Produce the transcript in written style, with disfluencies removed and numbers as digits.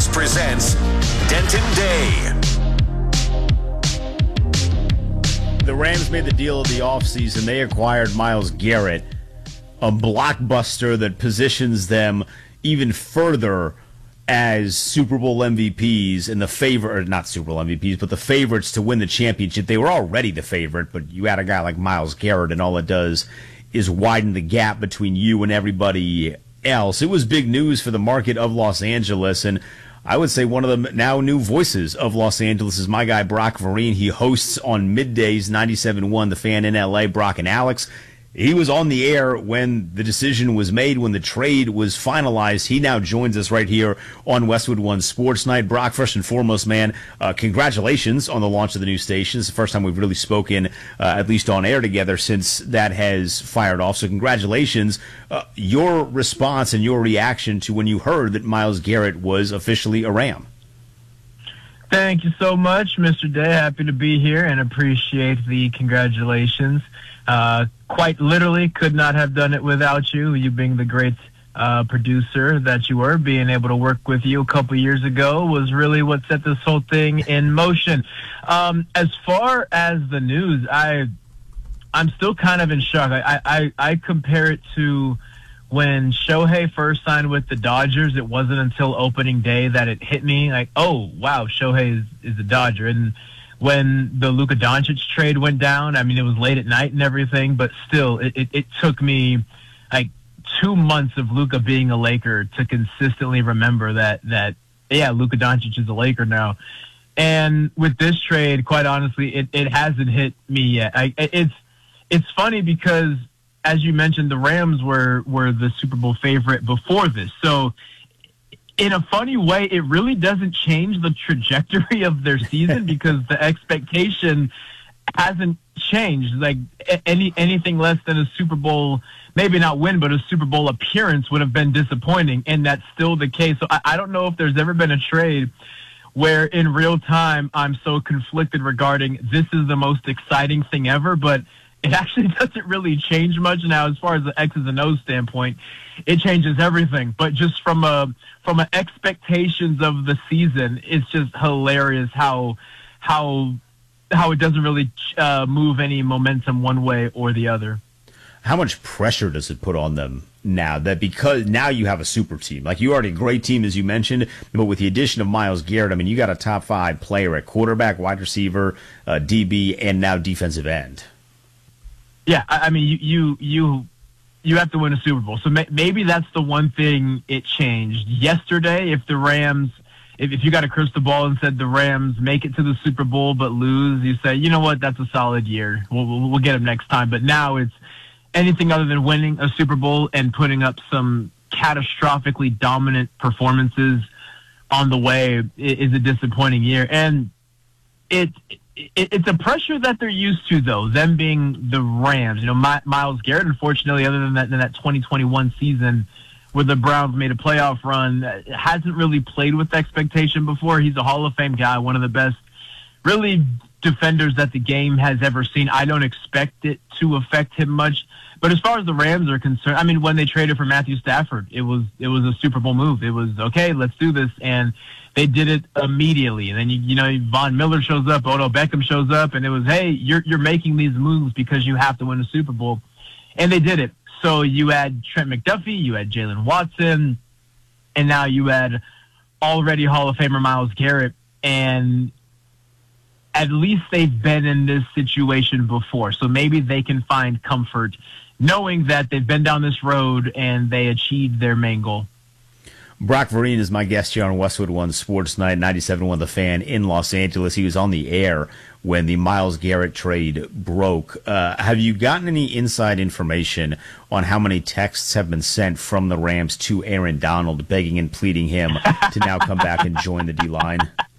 Sports presents Denton Day. The Rams made the deal of the offseason. They acquired Myles Garrett, a blockbuster that positions them even further as Super Bowl MVPs and not Super Bowl MVPs, but the favorites to win the championship. They were already the favorite, but you add a guy like Myles Garrett, and all it does is widen the gap between you and everybody else. It was big news for the market of Los Angeles, and I would say one of the now new voices of Los Angeles is my guy Brock Vereen. He hosts on middays 97.1 The Fan in LA. Brock and Alex. He was on the air when the decision was made, when the trade was finalized. He now joins us right here on Westwood One Sports Night. Brock, first and foremost, man, congratulations on the launch of the new station. It's the first time we've really spoken, at least on air together, since that has fired off. So congratulations. Your response and your reaction to when you heard that Myles Garrett was officially a Ram. Thank you so much, Mr. Day. Happy to be here and appreciate the congratulations. Quite literally could not have done it without you. You being the great producer that you were, being able to work with you a couple years ago was really what set this whole thing in motion. As far as the news, I'm still kind of in shock. I compare it to when Shohei first signed with the Dodgers. It wasn't until opening day that it hit me like, oh, wow, Shohei is a Dodger. And when the Luka Doncic trade went down, I mean, it was late at night and everything, but still, it took me like 2 months of Luka being a Laker to consistently remember that Luka Doncic is a Laker now. And with this trade, quite honestly, it hasn't hit me yet. It's funny because, as you mentioned, the Rams were the Super Bowl favorite before this. So in a funny way, it really doesn't change the trajectory of their season because the expectation hasn't changed. Like anything less than a Super Bowl, maybe not win, but a Super Bowl appearance would have been disappointing, and that's still the case. So I don't know if there's ever been a trade where in real time I'm so conflicted regarding this is the most exciting thing ever, but it actually doesn't really change much now as far as the X's and O's standpoint. It changes everything, but just from a expectations of the season, it's just hilarious how it doesn't really move any momentum one way or the other. How much pressure does it put on them now that because now you have a super team? Like, you already a great team, as you mentioned, but with the addition of Myles Garrett, I mean, you got a top 5 player at quarterback, wide receiver, DB, and now defensive end. Yeah, I mean, you have to win a Super Bowl. So maybe that's the one thing it changed. Yesterday, if the Rams, if you got a crystal ball and said the Rams make it to the Super Bowl but lose, you say, you know what, that's a solid year. We'll get them next time. But now it's anything other than winning a Super Bowl and putting up some catastrophically dominant performances on the way is a disappointing year. And it's a pressure that they're used to, though, them being the Rams. You know, Myles Garrett, unfortunately, other than that 2021 season where the Browns made a playoff run, hasn't really played with expectation before. He's a Hall of Fame guy, one of the best, really, defenders that the game has ever seen. I don't expect it to affect him much. But as far as the Rams are concerned, I mean, when they traded for Matthew Stafford, it was a Super Bowl move. It was, okay, let's do this. And they did it immediately. And then, you know, Von Miller shows up, Odell Beckham shows up, and it was, hey, you're making these moves because you have to win a Super Bowl. And they did it. So you had Trent McDuffie, you had Jalen Watson, and now you had already Hall of Famer Myles Garrett. And at least they've been in this situation before. So maybe they can find comfort knowing that they've been down this road and they achieved their main goal. Brock Vereen is my guest here on Westwood One Sports Night, 97.1 The Fan in Los Angeles. He was on the air when the Myles Garrett trade broke. Have you gotten any inside information on how many texts have been sent from the Rams to Aaron Donald begging and pleading him to now come back and join the D-line?